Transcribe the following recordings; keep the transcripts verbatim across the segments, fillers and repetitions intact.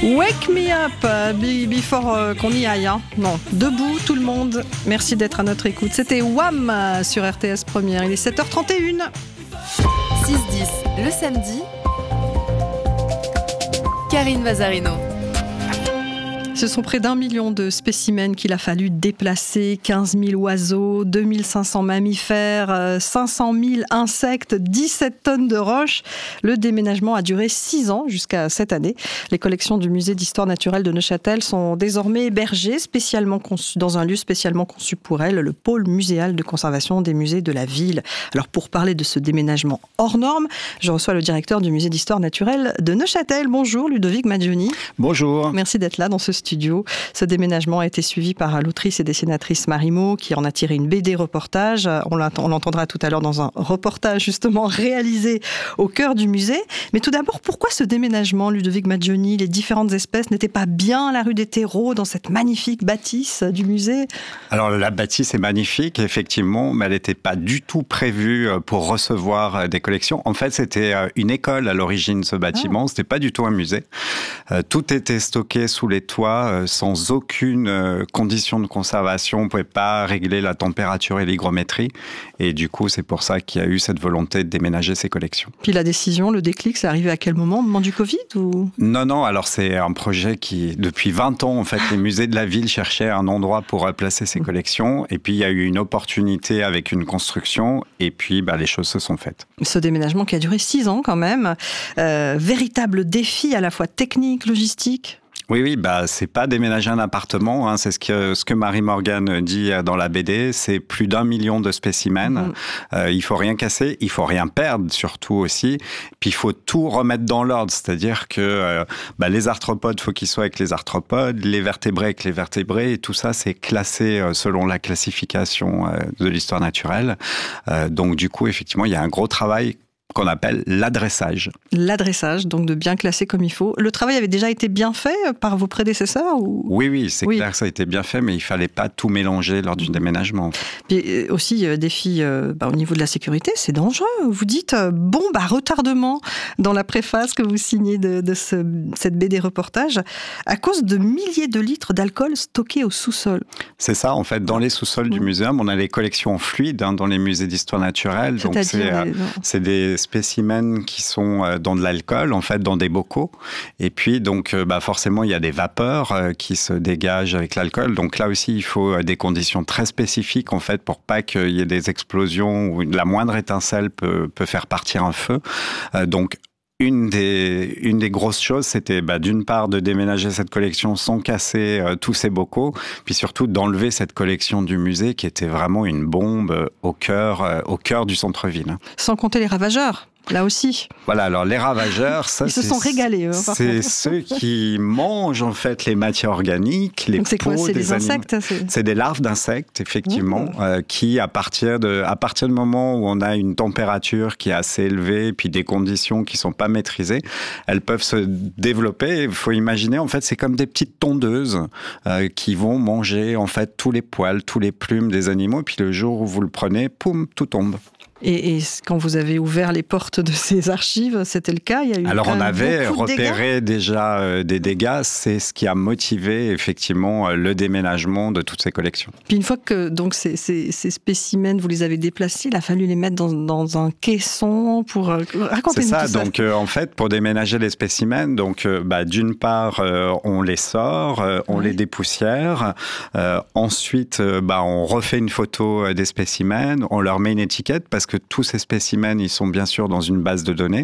Wake me up uh, before uh, qu'on y aille. Hein. Non, debout tout le monde. Merci d'être à notre écoute. C'était Wham sur R T S Première. Il est sept heures trente et une. six dix le samedi. Karine Vazarino. Ce sont près d'un million de spécimens qu'il a fallu déplacer, quinze mille oiseaux, deux mille cinq cents mammifères, cinq cent mille insectes, dix-sept tonnes de roches. Le déménagement a duré six ans jusqu'à cette année. Les collections du musée d'histoire naturelle de Neuchâtel sont désormais hébergées spécialement conçues, dans un lieu spécialement conçu pour elles, le pôle muséal de conservation des musées de la ville. Alors pour parler de ce déménagement hors norme, je reçois le directeur du musée d'histoire naturelle de Neuchâtel. Bonjour Ludovic Maggioni. Bonjour. Merci d'être là dans ce studio. Ce déménagement a été suivi par l'autrice et dessinatrice Marie Maud, qui en a tiré une B D reportage. On l'entendra tout à l'heure dans un reportage justement réalisé au cœur du musée. Mais tout d'abord, pourquoi ce déménagement, Ludovic Maggioni? Les différentes espèces n'étaient pas bien à la rue des Terreaux, dans cette magnifique bâtisse du musée? Alors la bâtisse est magnifique, effectivement, mais elle n'était pas du tout prévue pour recevoir des collections. En fait, c'était une école à l'origine, ce bâtiment. Ah. C'était pas du tout un musée. Tout était stocké sous les toits, sans aucune condition de conservation. On ne pouvait pas régler la température et l'hygrométrie. Et du coup, c'est pour ça qu'il y a eu cette volonté de déménager ces collections. Puis la décision, le déclic, c'est arrivé à quel moment? Au moment du Covid ou... Non, non. Alors, c'est un projet qui, depuis vingt ans, en fait, les musées de la ville cherchaient un endroit pour placer ces collections. Et puis, il y a eu une opportunité avec une construction. Et puis, bah, les choses se sont faites. Ce déménagement qui a duré six ans quand même. Euh, véritable défi à la fois technique, logistique. Oui, oui, bah c'est pas déménager un appartement, hein, c'est ce que ce que Marie Morgan dit dans la B D, c'est plus d'un million de spécimens. Mmh. Euh, il faut rien casser, il faut rien perdre surtout aussi. Puis il faut tout remettre dans l'ordre, c'est-à-dire que euh, bah, les arthropodes, faut qu'ils soient avec les arthropodes, les vertébrés avec les vertébrés, et tout ça c'est classé euh, selon la classification euh, de l'histoire naturelle. Euh, donc du coup, effectivement, il y a un gros travail qu'on appelle l'adressage. L'adressage, donc de bien classer comme il faut. Le travail avait déjà été bien fait par vos prédécesseurs ou... Oui, oui, c'est oui. clair que ça a été bien fait, mais il ne fallait pas tout mélanger lors du déménagement. Puis aussi, euh, défi euh, bah, au niveau de la sécurité, c'est dangereux. Vous dites, euh, bon, bah, retardement dans la préface que vous signez de, de ce, cette B D reportage, à cause de milliers de litres d'alcool stockés au sous-sol. C'est ça, en fait, dans les sous-sols mmh. du muséum, on a les collections fluides hein, dans les musées d'histoire naturelle. Donc c'est, euh, c'est des spécimens qui sont dans de l'alcool, en fait, dans des bocaux. Et puis, donc, bah, forcément, il y a des vapeurs qui se dégagent avec l'alcool. Donc là aussi, il faut des conditions très spécifiques, en fait, pour pas qu'il y ait des explosions où la moindre étincelle peut, peut faire partir un feu. Donc, Une des, une des grosses choses, c'était bah, d'une part de déménager cette collection sans casser euh, tous ces bocaux, puis surtout d'enlever cette collection du musée qui était vraiment une bombe au cœur, euh, au cœur du centre-ville. Sans compter les ravageurs. Là aussi. Voilà, alors les ravageurs, ça, ils se sont régalés. Eux, par c'est contre. ceux qui mangent en fait les matières organiques, les Donc c'est peaux quoi, c'est des, des insectes. C'est... c'est des larves d'insectes, effectivement, mmh. euh, qui à partir de à partir du moment où on a une température qui est assez élevée, puis des conditions qui sont pas maîtrisées, elles peuvent se développer. Il faut imaginer, en fait, c'est comme des petites tondeuses euh, qui vont manger en fait tous les poils, tous les plumes des animaux, et puis le jour où vous le prenez, poum, tout tombe. Et, et quand vous avez ouvert les portes de ces archives, c'était le cas? Il y a eu Alors on avait de repéré déjà euh, des dégâts, c'est ce qui a motivé effectivement euh, le déménagement de toutes ces collections. Puis une fois que donc, ces, ces, ces spécimens, vous les avez déplacés, il a fallu les mettre dans, dans un caisson pour... Euh, racontez-nous c'est ça, tout ça. donc euh, en fait pour déménager les spécimens, donc, euh, bah, d'une part euh, on les sort, euh, on oui. les dépoussière, euh, ensuite euh, bah, on refait une photo des spécimens, on leur met une étiquette parce que que tous ces spécimens, ils sont bien sûr dans une base de données.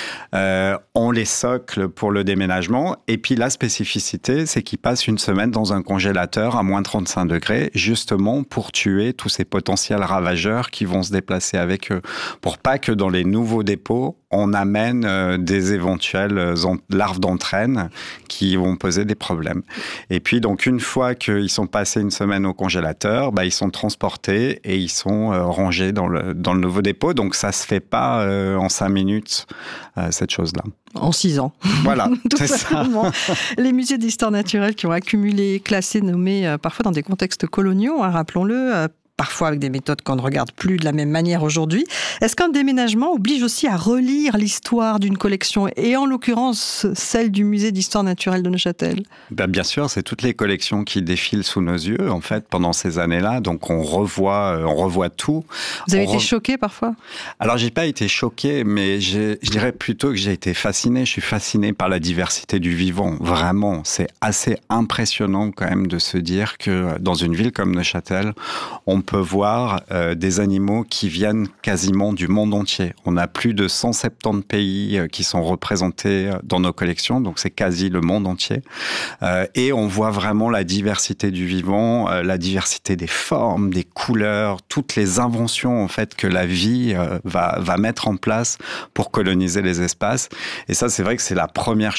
Euh, on les socle pour le déménagement. Et puis la spécificité, c'est qu'ils passent une semaine dans un congélateur à moins trente-cinq degrés, justement pour tuer tous ces potentiels ravageurs qui vont se déplacer avec eux. Pour pas que dans les nouveaux dépôts, on amène euh, des éventuelles en- larves d'entraîne qui vont poser des problèmes. Et puis donc une fois qu'ils sont passés une semaine au congélateur, bah, ils sont transportés et ils sont euh, rangés dans le, dans le nouveau dépôt. Donc ça se fait pas euh, en cinq minutes, euh, cette chose-là. En six ans. Voilà, Tout c'est simplement. ça. Les musées d'histoire naturelle qui ont accumulé, classé, nommé, euh, parfois dans des contextes coloniaux, hein, rappelons-le, euh, parfois avec des méthodes qu'on ne regarde plus de la même manière aujourd'hui. Est-ce qu'un déménagement oblige aussi à relire l'histoire d'une collection, et en l'occurrence celle du musée d'histoire naturelle de Neuchâtel? Ben bien sûr, c'est toutes les collections qui défilent sous nos yeux en fait pendant ces années-là, donc on revoit, on revoit tout. Vous avez on été re... choqué parfois? Alors j'ai pas été choqué, mais j'ai, je dirais plutôt que j'ai été fasciné. Je suis fasciné par la diversité du vivant. Vraiment, c'est assez impressionnant quand même de se dire que dans une ville comme Neuchâtel, on peut voir euh, des animaux qui viennent quasiment du monde entier. On a plus de cent soixante-dix pays euh, qui sont représentés dans nos collections, donc c'est quasi le monde entier. Euh, et on voit vraiment la diversité du vivant, euh, la diversité des formes, des couleurs, toutes les inventions en fait que la vie euh, va, va mettre en place pour coloniser les espaces. Et ça, c'est vrai que c'est la première